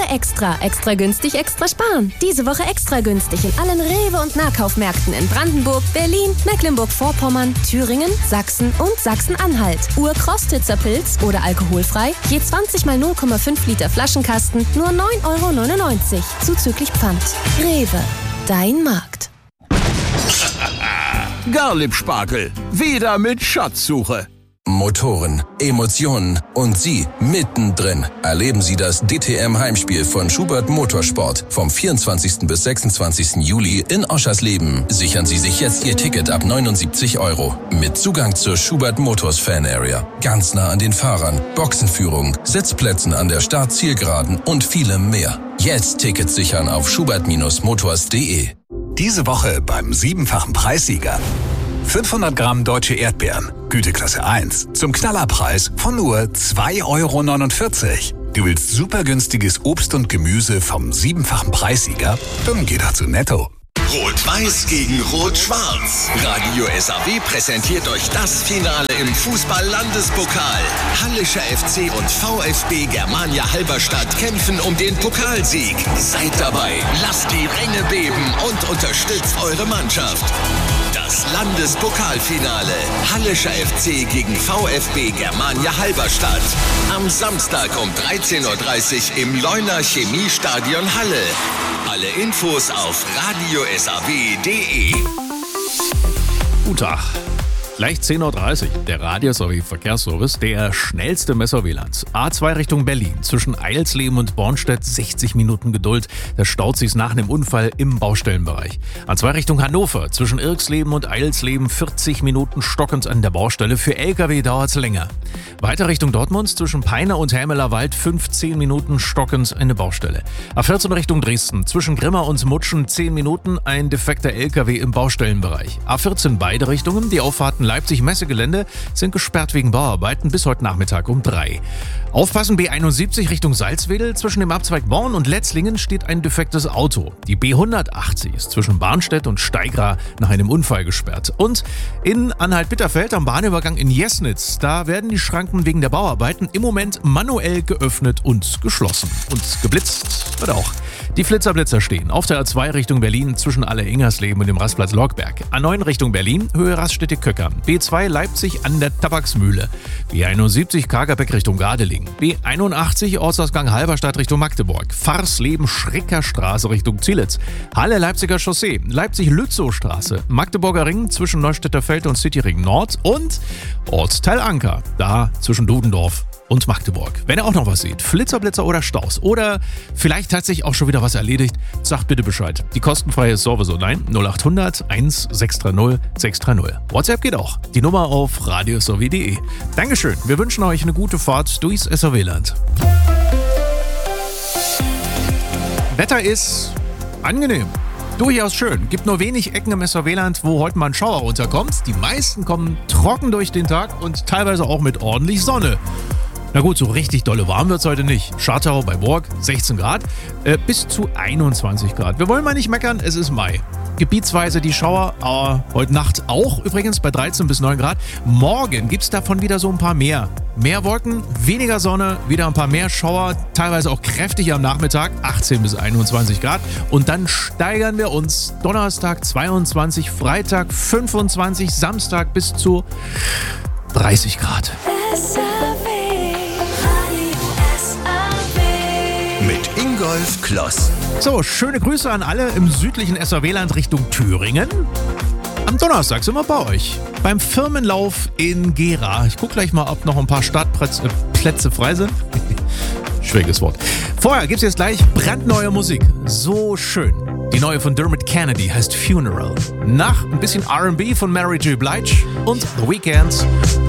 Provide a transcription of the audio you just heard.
Extra. Extra günstig, extra sparen. Diese Woche extra günstig in allen Rewe- und Nahkaufmärkten in Brandenburg, Berlin, Mecklenburg-Vorpommern, Thüringen, Sachsen und Sachsen-Anhalt. Urkrostitzer Pilz oder alkoholfrei, je 20 mal 0,5 Liter Flaschenkasten, nur 9,99 € zuzüglich Pfand. Rewe, dein Markt. Garlip-Spargel, wieder mit Schatzsuche. Motoren, Emotionen und Sie mittendrin. Erleben Sie das DTM-Heimspiel von Schubert Motorsport vom 24. bis 26. Juli in Oschersleben. Sichern Sie sich jetzt Ihr Ticket ab 79 € mit Zugang zur Schubert Motors Fan Area. Ganz nah an den Fahrern, Boxenführung, Sitzplätzen an der Start-Zielgeraden und vielem mehr. Jetzt Tickets sichern auf schubert-motors.de. Diese Woche beim 7-fachen Preissieger. 500 Gramm deutsche Erdbeeren, Güteklasse 1, zum Knallerpreis von nur 2,49 €. Du willst super günstiges Obst und Gemüse vom 7-fachen Preissieger? Dann geh doch zu Netto. Rot-Weiß gegen Rot-Schwarz. Radio SAW präsentiert euch das Finale im Fußball-Landespokal. Hallischer FC und VfB Germania Halberstadt kämpfen um den Pokalsieg. Seid dabei, lasst die Ränge beben und unterstützt eure Mannschaft. Das Landespokalfinale. Hallischer FC gegen VfB Germania Halberstadt. Am Samstag um 13:30 Uhr im Leuner Chemiestadion Halle. Alle Infos auf radiosaw.de. Guten Tag. Gleich 10:30 Uhr, der Radio SAW Verkehrsservice, der schnellste Messer WLANs. A2 Richtung Berlin, zwischen Eilsleben und Bornstedt 60 Minuten Geduld. Da staut sich's nach einem Unfall im Baustellenbereich. A2 Richtung Hannover, zwischen Irksleben und Eilsleben 40 Minuten stockend an der Baustelle. Für LKW dauert's länger. Weiter Richtung Dortmund, zwischen Peine und Helmeler Wald 15 Minuten stockend eine Baustelle. A14 Richtung Dresden, zwischen Grimma und Mutschen 10 Minuten ein defekter LKW im Baustellenbereich. A14 beide Richtungen, die Auffahrten Leipzig-Messegelände sind gesperrt wegen Bauarbeiten bis heute Nachmittag um 3. Aufpassen, B71 Richtung Salzwedel. Zwischen dem Abzweig Born und Letzlingen steht ein defektes Auto. Die B180 ist zwischen Barnstedt und Steigra nach einem Unfall gesperrt. Und in Anhalt-Bitterfeld am Bahnübergang in Jesnitz, da werden die Schranken wegen der Bauarbeiten im Moment manuell geöffnet und geschlossen. Und geblitzt wird auch. Die Flitzer-Blitzer stehen auf der A2 Richtung Berlin zwischen Alle-Ingersleben und dem Rastplatz Lorgberg. A9 Richtung Berlin, Höhe Raststätte-Köcker. B2 Leipzig an der Tabaksmühle. B71 Kagerbeck Richtung Gardeling. B81 Ortsausgang Halberstadt Richtung Magdeburg. Farsleben-Schricker-Straße Richtung Zielitz. Halle-Leipziger Chaussee. Leipzig-Lützow-Straße. Magdeburger Ring zwischen Neustädter Feld und Cityring Nord. Und Ortsteil Anker. Da zwischen Dudendorf und Magdeburg. Wenn ihr auch noch was seht, Flitzer, oder Staus oder vielleicht hat sich auch schon wieder was erledigt, sagt bitte Bescheid. Die kostenfreie Service-Online 0800 1630 630. WhatsApp geht auch. Die Nummer auf radiosaw.de. Dankeschön. Wir wünschen euch eine gute Fahrt durchs SAW-Land. Wetter ist angenehm. Durchaus schön. Gibt nur wenig Ecken im SAW-Land, wo heute mal ein Schauer runterkommt. Die meisten kommen trocken durch den Tag und teilweise auch mit ordentlich Sonne. Na gut, so richtig dolle warm wird's heute nicht. Schartau bei Borg 16 Grad bis zu 21 Grad. Wir wollen mal nicht meckern, es ist Mai. Gebietsweise die Schauer, heute Nacht auch übrigens bei 13 bis 9 Grad. Morgen gibt's davon wieder so ein paar mehr. Mehr Wolken, weniger Sonne, wieder ein paar mehr Schauer, teilweise auch kräftig am Nachmittag, 18 bis 21 Grad. Und dann steigern wir uns Donnerstag 22, Freitag 25, Samstag bis zu 30 Grad. Mit Ingolf Kloss. So, schöne Grüße an alle im südlichen SAW-Land Richtung Thüringen. Am Donnerstag sind wir bei euch beim Firmenlauf in Gera. Ich gucke gleich mal, ob noch ein paar Startplätze frei sind. Schwieriges Wort. Vorher gibt's jetzt gleich brandneue Musik. So schön. Die neue von Dermot Kennedy heißt Funeral. Nach ein bisschen R&B von Mary J. Blige und The Weeknd.